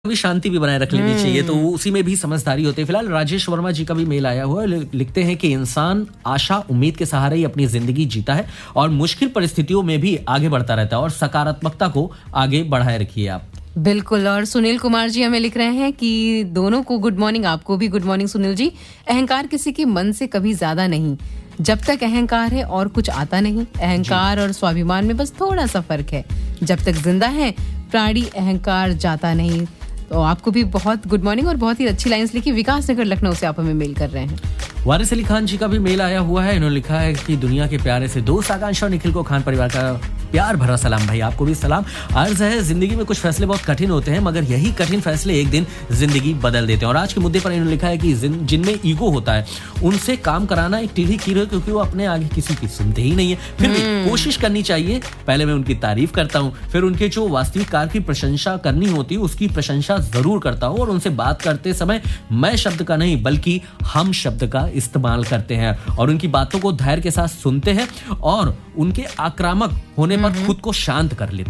कभी शांति भी बनाए रख लेनी चाहिए, तो उसी में भी समझदारी होती है। फिलहाल राजेश वर्मा जी का भी मेल आया हुआ है। लिखते हैं कि इंसान आशा उम्मीद के सहारे ही अपनी जिंदगी जीता है और मुश्किल परिस्थितियों में भी आगे बढ़ता रहता है और सकारात्मकता को आगे बढ़ाए रखिए आप। बिल्कुल। और सुनील कुमार जी हमें लिख रहे हैं कि दोनों को गुड मॉर्निंग, आपको भी गुड मॉर्निंग सुनील जी। अहंकार किसी के मन से कभी ज्यादा नहीं, जब तक अहंकार है और कुछ आता नहीं। अहंकार और स्वाभिमान में बस थोड़ा सा फर्क है। जब तक जिंदा है प्राणी अहंकार जाता नहीं। तो आपको भी बहुत गुड मॉर्निंग और बहुत ही अच्छी लाइंस लिखी। विकास नगर लखनऊ से आप हमें मेल कर रहे हैं। वारिस अली खान जी का भी मेल आया हुआ है। इन्होंने लिखा है कि दुनिया के प्यारे से दोस्त आकांक्षा और निखिल को खान परिवार का प्यार भरा सलाम। भाई आपको भी सलाम। अर्ज है, जिंदगी में कुछ फैसले बहुत कठिन होते हैं, मगर यही कठिन फैसले एक दिन जिंदगी बदल देते हैं। और आज के मुद्दे पर इन्होंने लिखा है कि जिनमें ईगो होता है उनसे काम कराना एक टीढ़ी कील है, क्योंकि वो अपने आगे किसी की सुनते ही नहीं है। फिर भी कोशिश करनी चाहिए। पहले मैं उनकी तारीफ करता हूँ, फिर उनके जो वास्तविक कार्य की प्रशंसा करनी होती है उसकी प्रशंसा जरूर करता हूँ, और उनसे बात करते समय मैं शब्द का नहीं बल्कि हम शब्द का इस्तेमाल करते हैं और उनकी बातों को धैर्य के साथ सुनते हैं और उनके आक्रामक होने पर खुद को शांत कर लेते हैं।